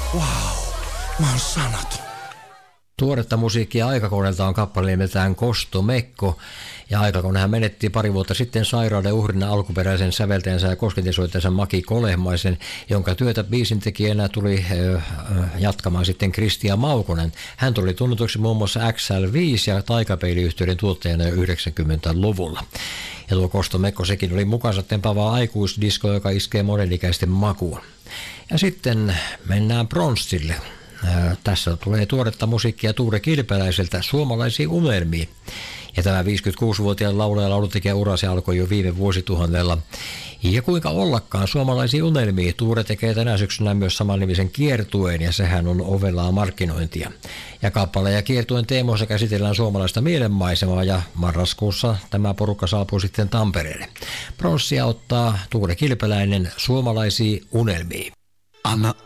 Mä oon sanaton. Tuoretta musiikkia Aikakoneelta on kappale nimeltään Kosto Mekko. Ja Aikakonehan menetti pari vuotta sitten sairauden uhrina alkuperäisen säveltäjänsä ja kosketinsoittajansa Maki Kolehmaisen, jonka työtä biisintekijänä tuli jatkamaan sitten Kristian Maukonen. Hän tuli tunnetuksi muun muassa XL5 ja Taikapeiliyhtiöiden tuottajana jo 90-luvulla. Ja tuo Kosto Mekko, sekin oli mukansa tempaavaa aikuisdisko, joka iskee monenikäisten makuun. Ja sitten mennään Bronssille. Tässä tulee tuoretta musiikkia Tuure Kilpeläiseltä Suomalaisiin unelmiin. Ja tämä 56-vuotiaan laulaja ja laulutekijä urasi alkoi jo viime vuosituhannella. Ja kuinka ollakaan Suomalaisiin unelmiin. Tuure tekee tänä syksynä myös samannimisen kiertueen ja sehän on ovelaa markkinointia. Ja kappale ja kiertueen teemoissa käsitellään suomalaista mielenmaisemaa ja marraskuussa tämä porukka saapuu sitten Tampereelle. Bronssia ottaa Tuure Kilpeläinen Suomalaisiin unelmiin. Anna